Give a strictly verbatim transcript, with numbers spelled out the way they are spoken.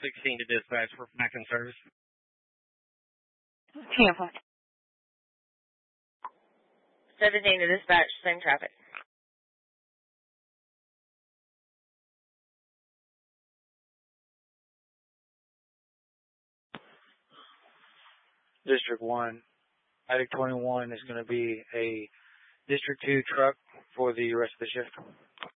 sixteen to dispatch for back in service. Tampa. seventeen to dispatch, same traffic. District one, I D twenty-one is going to be a District two truck for the rest of the shift.